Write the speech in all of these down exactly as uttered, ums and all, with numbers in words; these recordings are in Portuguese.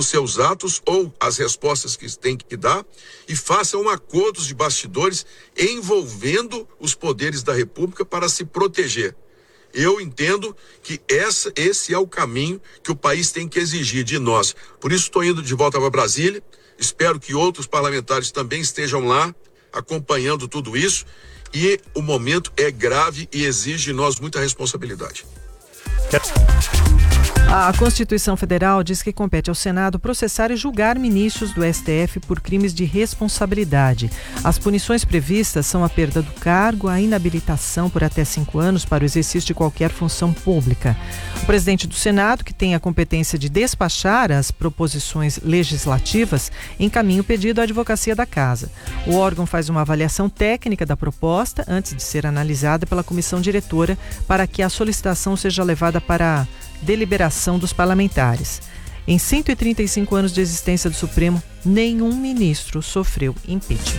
dos seus atos ou as respostas que tem que dar e façam acordos de bastidores envolvendo os poderes da República para se proteger. Eu entendo que essa, esse é o caminho que o país tem que exigir de nós. Por isso estou indo de volta para Brasília, espero que outros parlamentares também estejam lá acompanhando tudo isso, e o momento é grave e exige de nós muita responsabilidade. A Constituição Federal diz que compete ao Senado processar e julgar ministros do S T F por crimes de responsabilidade. As punições previstas são a perda do cargo, a inabilitação por até cinco anos para o exercício de qualquer função pública. O presidente do Senado, que tem a competência de despachar as proposições legislativas, encaminha o pedido à Advocacia da Casa. O órgão faz uma avaliação técnica da proposta antes de ser analisada pela comissão diretora para que a solicitação seja levada para a deliberação dos parlamentares. Em cento e trinta e cinco anos de existência do Supremo, nenhum ministro sofreu impeachment.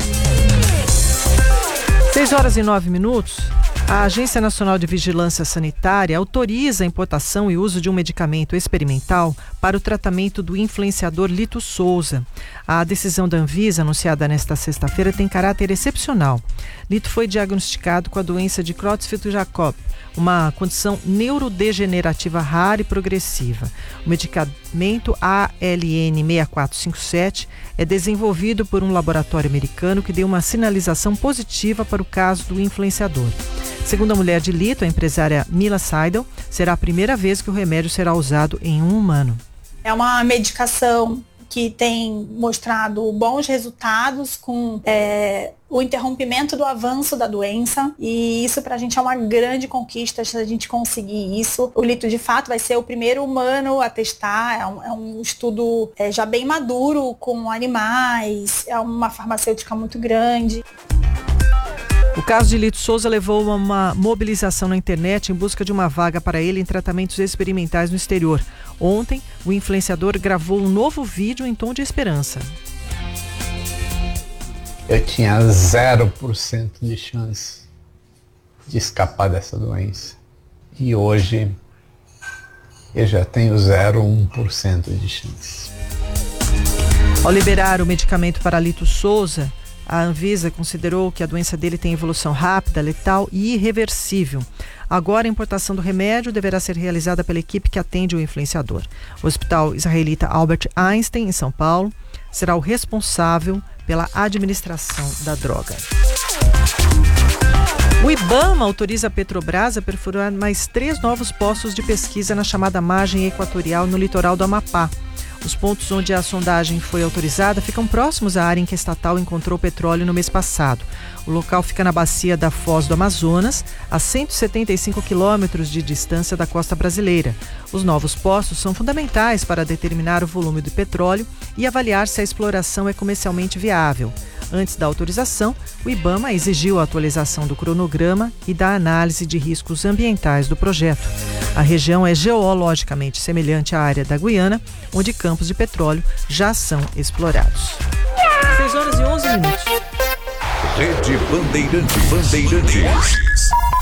seis horas e nove minutos. A Agência Nacional de Vigilância Sanitária autoriza a importação e uso de um medicamento experimental para o tratamento do influenciador Lito Souza. A decisão da Anvisa, anunciada nesta sexta-feira, tem caráter excepcional. Lito foi diagnosticado com a doença de Creutzfeldt-Jakob, uma condição neurodegenerativa rara e progressiva. O medicamento A L N seis quatro cinco sete é desenvolvido por um laboratório americano que deu uma sinalização positiva para o caso do influenciador. Segundo a mulher de Lito, a empresária Mila Seidel, será a primeira vez que o remédio será usado em um humano. É uma medicação que tem mostrado bons resultados com é, o interrompimento do avanço da doença, e isso pra gente é uma grande conquista se a gente conseguir isso. O Lito, de fato, vai ser o primeiro humano a testar, é um, é um estudo é, já bem maduro com animais, é uma farmacêutica muito grande. O caso de Lito Souza levou a uma mobilização na internet em busca de uma vaga para ele em tratamentos experimentais no exterior. Ontem, o influenciador gravou um novo vídeo em tom de esperança. Eu tinha zero por cento de chance de escapar dessa doença. E hoje eu já tenho zero vírgula um por cento de chance. Ao liberar o medicamento para Lito Souza, a Anvisa considerou que a doença dele tem evolução rápida, letal e irreversível. Agora, a importação do remédio deverá ser realizada pela equipe que atende o influenciador. O hospital israelita Albert Einstein, em São Paulo, será o responsável pela administração da droga. O IBAMA autoriza a Petrobras a perfurar mais três novos poços de pesquisa na chamada margem equatorial no litoral do Amapá. Os pontos onde a sondagem foi autorizada ficam próximos à área em que a estatal encontrou petróleo no mês passado. O local fica na bacia da Foz do Amazonas, a cento e setenta e cinco quilômetros de distância da costa brasileira. Os novos poços são fundamentais para determinar o volume do petróleo e avaliar se a exploração é comercialmente viável. Antes da autorização, o IBAMA exigiu a atualização do cronograma e da análise de riscos ambientais do projeto. A região é geologicamente semelhante à área da Guiana, onde campos de petróleo já são explorados. seis horas e onze minutos. Rede Bandeirantes. Bandeirantes.